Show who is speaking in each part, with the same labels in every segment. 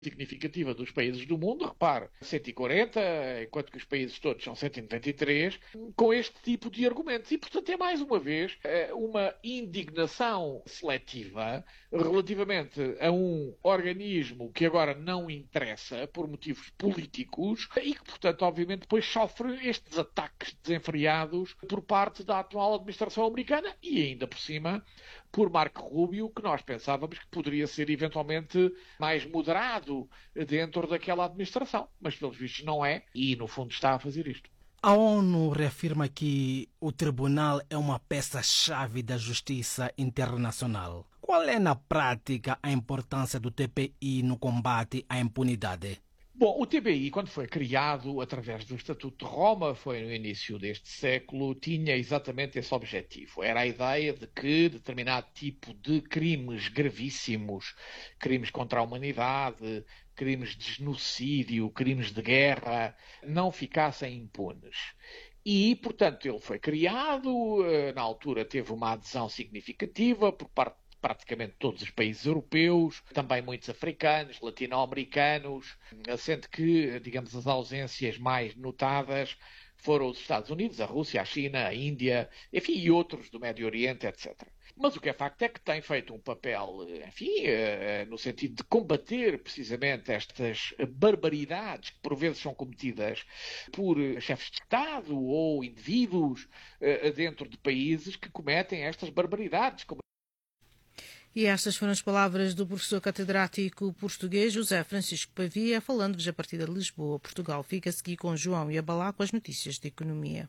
Speaker 1: significativa dos países do mundo, repare, 140, enquanto que os países todos são 193, com este tipo de argumentos. E, portanto, é mais uma vez uma indignação seletiva relativamente a um organismo que agora não interessa por motivos políticos e que, portanto, obviamente, depois sofre estes ataques desenfreados por parte da atual administração americana e, ainda por cima, por Marco Rubio, que nós pensávamos que poderia ser eventualmente mais moderado dentro daquela administração. Mas, pelos vistos, não é e, no fundo, está a fazer isto.
Speaker 2: A ONU reafirma que o tribunal é uma peça-chave da justiça internacional. Qual é, na prática, a importância do TPI no combate à impunidade?
Speaker 1: Bom, o TPI, quando foi criado através do Estatuto de Roma, foi no início deste século, tinha exatamente esse objetivo. Era a ideia de que determinado tipo de crimes gravíssimos, crimes contra a humanidade, crimes de genocídio, crimes de guerra, não ficassem impunes. E, portanto, ele foi criado, na altura teve uma adesão significativa por parte praticamente todos os países europeus, também muitos africanos, latino-americanos, sendo que, digamos, as ausências mais notadas foram os Estados Unidos, a Rússia, a China, a Índia, enfim, e outros do Médio Oriente, etc. Mas o que é facto é que tem feito um papel, enfim, no sentido de combater precisamente estas barbaridades que por vezes são cometidas por chefes de Estado ou indivíduos dentro de países que cometem estas barbaridades, como
Speaker 3: E estas foram as palavras do professor catedrático português José Francisco Pavia, falando-vos a partir de Lisboa, Portugal. Fica a seguir com João e Abalá com as notícias de economia.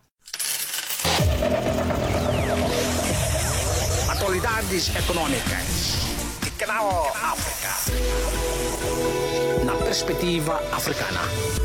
Speaker 4: Atualidades econômicas. Canal África. Na perspectiva africana.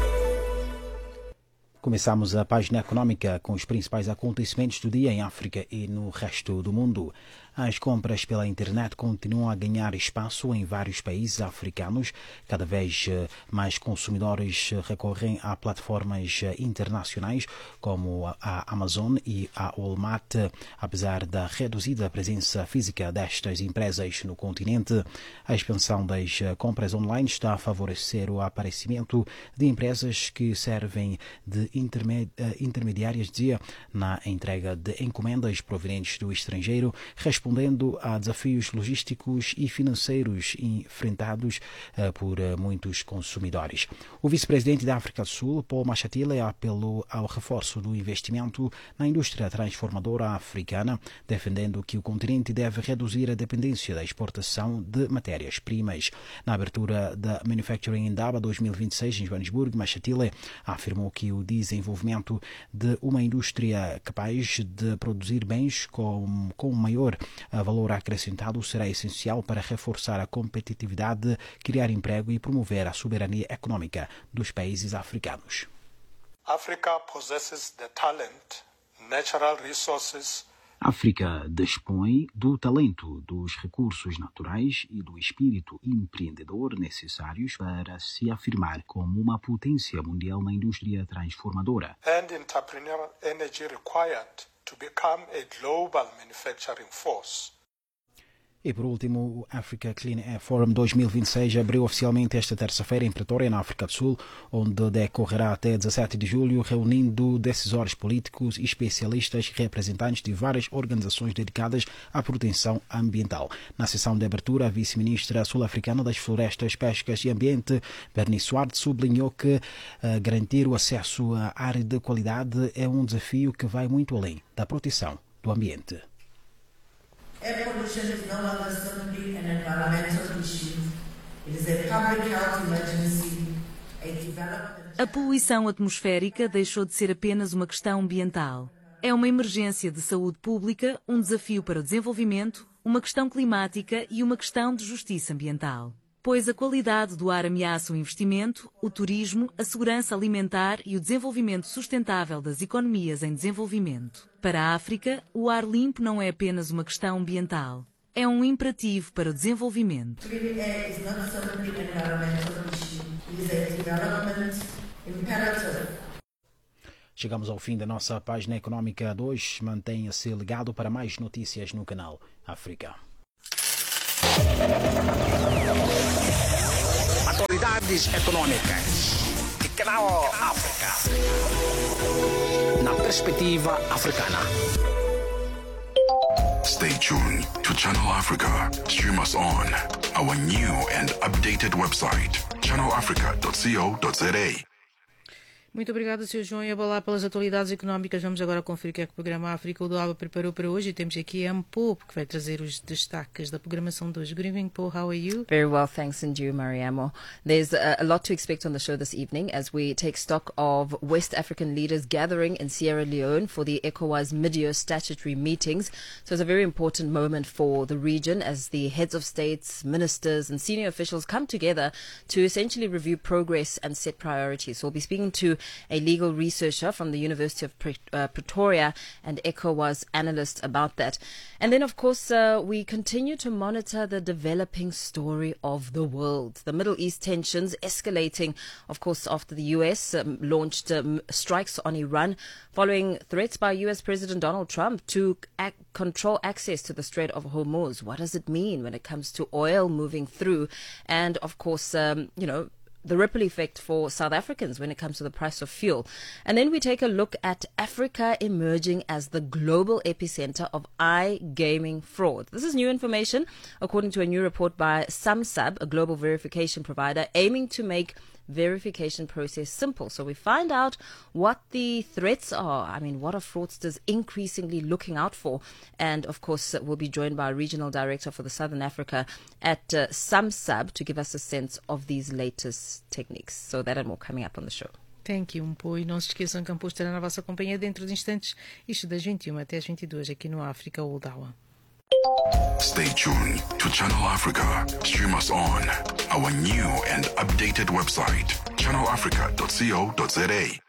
Speaker 5: Começamos a página econômica com os principais acontecimentos do dia em África e no resto do mundo. As compras pela internet continuam a ganhar espaço em vários países africanos. Cada vez mais consumidores recorrem a plataformas internacionais como a Amazon e a Walmart. Apesar da reduzida presença física destas empresas no continente, a expansão das compras online está a favorecer o aparecimento de empresas que servem de intermediárias na entrega de encomendas provenientes do estrangeiro, respondendo a desafios logísticos e financeiros enfrentados por muitos consumidores. O vice-presidente da África do Sul, Paul Mashatile, apelou ao reforço do investimento na indústria transformadora africana, defendendo que o continente deve reduzir a dependência da exportação de matérias-primas. Na abertura da Manufacturing Indaba 2026 em Joanesburgo, Mashatile afirmou que o desenvolvimento de uma indústria capaz de produzir bens com maior valor acrescentado será essencial para reforçar a competitividade, criar emprego e promover a soberania econômica dos países africanos.
Speaker 6: Africa possesses the talent, natural resources.
Speaker 5: A África dispõe do talento, dos recursos naturais e do espírito empreendedor necessários para se afirmar como uma potência mundial na indústria transformadora.
Speaker 6: And entrepreneurial energy required to become a global manufacturing force.
Speaker 5: E por último, o Africa Clean Air Forum 2026 abriu oficialmente esta terça-feira em Pretória, na África do Sul, onde decorrerá até 17 de julho, reunindo decisores políticos, especialistas e representantes de várias organizações dedicadas à proteção ambiental. Na sessão de abertura, a vice-ministra sul-africana das Florestas, Pescas e Ambiente, Bernice Swart, sublinhou que garantir o acesso à área de qualidade é um desafio que vai muito além da proteção do ambiente.
Speaker 7: Air pollution is no longer simply an environmental issue. It is a public health emergency, a development...
Speaker 8: A poluição atmosférica deixou de ser apenas uma questão ambiental. É uma emergência de saúde pública, um desafio para o desenvolvimento, uma questão climática e uma questão de justiça ambiental. Pois a qualidade do ar ameaça o investimento, o turismo, a segurança alimentar e o desenvolvimento sustentável das economias em desenvolvimento. Para a África, o ar limpo não é apenas uma questão ambiental. É um imperativo para o desenvolvimento.
Speaker 7: Clean air is not simply an environmental issue. It is a development imperative.
Speaker 5: Chegamos ao fim da nossa página econômica 2. Mantenha-se ligado para mais notícias no canal África.
Speaker 4: atualidades econômicas de Canal África. Na perspectiva africana.
Speaker 9: Stay tuned to Channel Africa. Stream us on our new and updated website, channelafrica.co.za.
Speaker 3: Muito obrigada, Sr. João Yabalá, pelas atualidades económicas. Vamos agora conferir o que é que o programa África Udaba preparou para hoje. E temos aqui a Mpo, que vai trazer os destaques da programação de hoje. Good evening, Mpo. How are you?
Speaker 10: Very well, thanks, and you, Mariamo. There's a lot to expect on the show this evening as we take stock of West African leaders gathering in Sierra Leone for the ECOWAS mid-year statutory meetings. So it's a very important moment for the region as the heads of states, ministers and senior officials come together to essentially review progress and set priorities. So we'll be speaking to a legal researcher from the University of Pretoria and ECOWAS analyst about that. And then, of course, we continue to monitor the developing story of the world. The Middle East tensions escalating, of course, after the US launched strikes on Iran following threats by US President Donald Trump to control access to the Strait of Hormuz. What does it mean when it comes to oil moving through? And, of course, the ripple effect for South Africans when it comes to the price of fuel. And then we take a look at Africa emerging as the global epicenter of iGaming fraud. This is new information, according to a new report by SumSub, a global verification provider, aiming to make verification process simple. So we find out what the threats are. I mean, what are fraudsters increasingly looking out for? And of course, we'll be joined by a regional director for the Southern Africa at SumSub to give us a sense of these latest techniques. So that and more coming up on the show.
Speaker 3: Thank you, Mpo. E não se esqueçam que a Mpo estará na vossa companhia dentro de instantes, isto das 21 até as 22 aqui no África Udaba.
Speaker 9: Stay tuned to Channel Africa. Stream us on our new and updated website, channelafrica.co.za.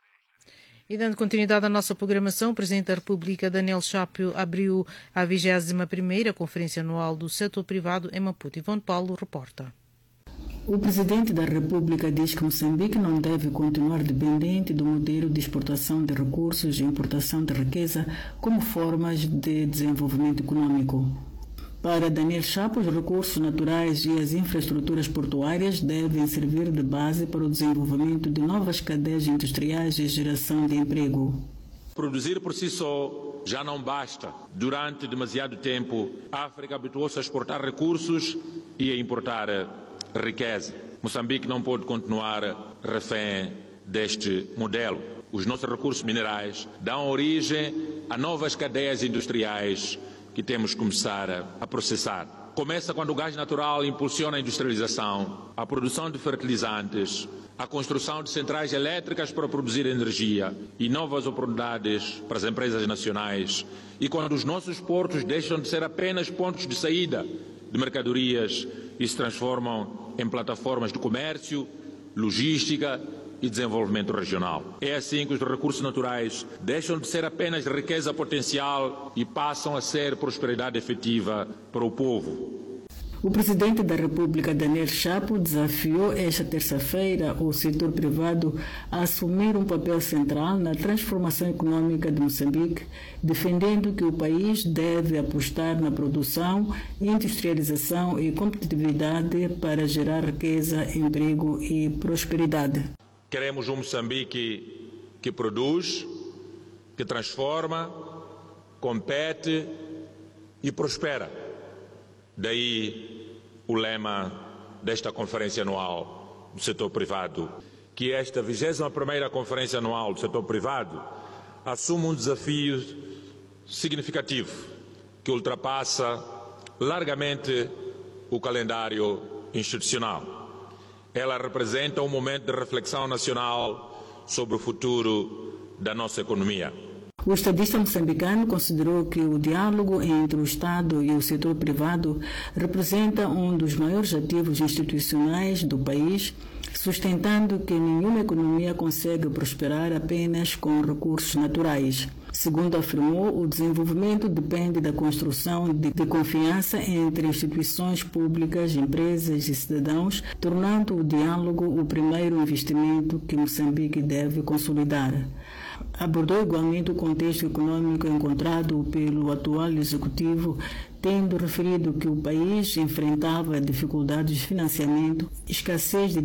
Speaker 3: E dando continuidade à nossa programação, o Presidente da República, Daniel Chapo, abriu a 21ª Conferência Anual do Setor Privado em Maputo. Ivone Paulo reporta.
Speaker 11: O Presidente da República diz que Moçambique não deve continuar dependente do modelo de exportação de recursos e importação de riqueza como formas de desenvolvimento econômico. Para Daniel Chapo, os recursos naturais e as infraestruturas portuárias devem servir de base para o desenvolvimento de novas cadeias industriais e geração de emprego.
Speaker 12: Produzir por si só já não basta. Durante demasiado tempo, a África habituou-se a exportar recursos e a importar riqueza. Moçambique não pode continuar refém deste modelo. Os nossos recursos minerais dão origem a novas cadeias industriais que temos que começar a processar. Começa quando o gás natural impulsiona a industrialização, a produção de fertilizantes, a construção de centrais elétricas para produzir energia e novas oportunidades para as empresas nacionais. E quando os nossos portos deixam de ser apenas pontos de saída de mercadorias e se transformam em plataformas de comércio, logística e desenvolvimento regional. É assim que os recursos naturais deixam de ser apenas riqueza potencial e passam a ser prosperidade efetiva para o povo.
Speaker 11: O Presidente da República, Daniel Chapo, desafiou esta terça-feira o setor privado a assumir um papel central na transformação econômica de Moçambique, defendendo que o país deve apostar na produção, industrialização e competitividade para gerar riqueza, emprego e prosperidade.
Speaker 12: Queremos um Moçambique que produz, que transforma, compete e prospera. Daí o lema desta Conferência Anual do Setor Privado, que esta 21ª Conferência Anual do Setor Privado assume um desafio significativo que ultrapassa largamente o calendário institucional. Ela representa um momento de reflexão nacional sobre o futuro da nossa economia.
Speaker 11: O estadista moçambicano considerou que o diálogo entre o Estado e o setor privado representa um dos maiores ativos institucionais do país, sustentando que nenhuma economia consegue prosperar apenas com recursos naturais. Segundo afirmou, o desenvolvimento depende da construção de confiança entre instituições públicas, empresas e cidadãos, tornando o diálogo o primeiro investimento que Moçambique deve consolidar. Abordou igualmente o contexto econômico encontrado pelo atual executivo, tendo referido que o país enfrentava dificuldades de financiamento, escassez de